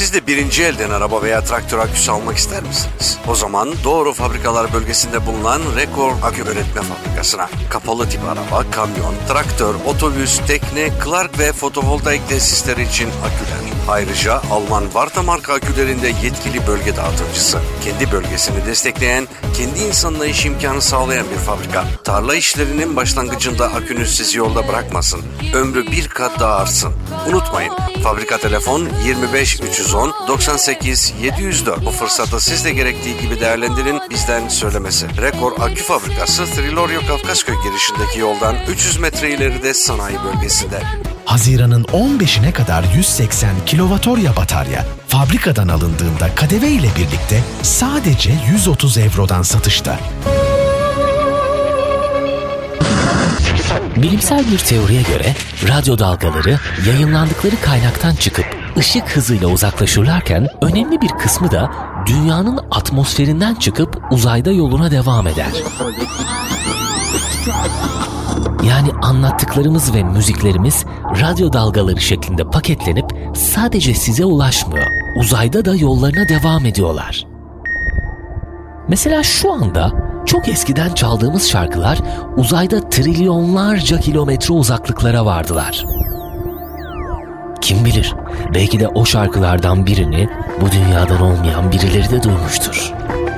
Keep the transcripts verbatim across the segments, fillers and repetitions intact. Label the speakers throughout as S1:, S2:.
S1: Siz de birinci elden araba veya traktör aküsü almak ister misiniz? O zaman doğru fabrikalar bölgesinde bulunan Rekor Akü Üretme Fabrikası'na. Kapalı tip araba, kamyon, traktör, otobüs, tekne, Clark ve fotovoltaik tesisleri için aküler. Ayrıca Alman Varta marka akülerinde yetkili bölge dağıtıcısı. Kendi bölgesini destekleyen, kendi insanına iş imkanı sağlayan bir fabrika. Tarla işlerinin başlangıcında akünüz sizi yolda bırakmasın. Ömrü bir kat daha artsın. Unutmayın, fabrika telefon yirmi beş üç yüz on doksan sekiz yedi yüz dört. Bu fırsatı siz de gerektiği gibi değerlendirin, bizden söylemesi. Rekor Akü Fabrikası Trilorio Kafkasköy girişindeki yoldan üç yüz metre ileride sanayi bölgesinde.
S2: Haziran'ın on beşine kadar yüz seksen kilowatt-hora batarya fabrikadan alındığında K D V ile birlikte sadece yüz otuz eurodan satışta.
S3: Bilimsel bir teoriye göre radyo dalgaları yayınlandıkları kaynaktan çıkıp ışık hızıyla uzaklaşırlarken önemli bir kısmı da dünyanın atmosferinden çıkıp uzayda yoluna devam eder. Yani anlattıklarımız ve müziklerimiz radyo dalgaları şeklinde paketlenip sadece size ulaşmıyor. Uzayda da yollarına devam ediyorlar. Mesela şu anda çok eskiden çaldığımız şarkılar uzayda trilyonlarca kilometre uzaklıklara vardılar. Kim bilir, belki de o şarkılardan birini bu dünyadan olmayan birileri de duymuştur.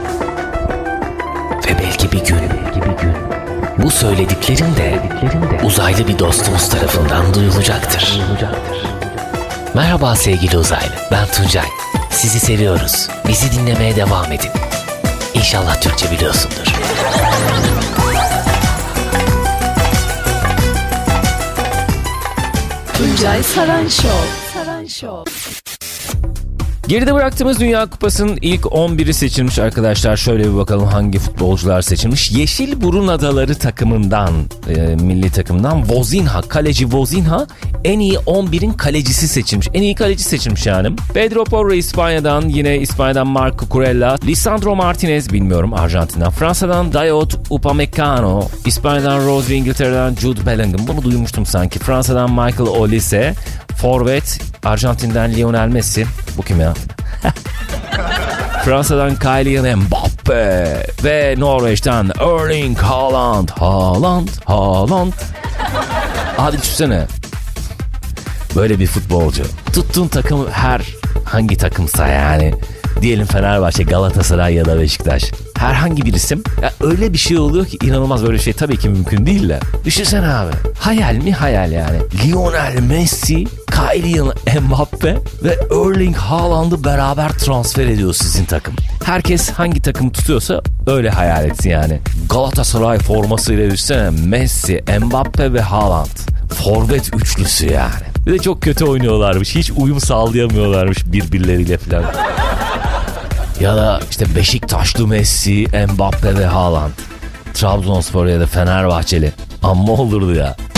S3: Ve belki bir gün, belki bir gün bu söylediklerim de uzaylı bir dostumuz tarafından duyulacaktır. Merhaba sevgili uzaylı, ben Tuncay. Sizi seviyoruz. Bizi dinlemeye devam edin. İnşallah Türkçe biliyorsundur.
S4: Tuncay Saran Show. Saran Show.
S5: Geride bıraktığımız Dünya Kupası'nın ilk on biri seçilmiş arkadaşlar. Şöyle bir bakalım hangi futbolcular seçilmiş. Yeşilburun Adaları takımından, e, milli takımdan Vozinha, kaleci Vozinha en iyi on birin kalecisi seçilmiş. En iyi kaleci seçilmiş yani. Pedro Porro İspanya'dan, yine İspanya'dan Marco Kurella, Lisandro Martinez bilmiyorum Arjantin'den, Fransa'dan Dayot Upamecano, İspanya'dan Rose ve İngiltere'den Jude Bellingham. Bunu duymuştum sanki. Fransa'dan Michael Olise, forvet Arjantin'den Lionel Messi. Bu kim ya? Fransa'dan Kylian Mbappe ve Norveç'ten Erling Haaland. Haaland, Haaland. Abi düşünsene. Böyle bir futbolcu. Tuttuğun takım her hangi takımsa yani. Diyelim Fenerbahçe, Galatasaray ya da Beşiktaş. Herhangi bir isim. Ya öyle bir şey oluyor ki inanılmaz, böyle şey tabii ki mümkün değil de. Düşünsene abi. Hayal mi hayal yani. Lionel Messi, Kylian Mbappe ve Erling Haaland'ı beraber transfer ediyor sizin takım. Herkes hangi takım tutuyorsa öyle hayal etsin yani. Galatasaray formasıyla düşsene Messi, Mbappe ve Haaland. Forvet üçlüsü yani. Bir de çok kötü oynuyorlarmış. Hiç uyum sağlayamıyorlarmış birbirleriyle falan. Ya da işte Beşiktaşlı Messi, Mbappe ve Haaland. Trabzonspor ya da Fenerbahçeli. Amma olurdu ya.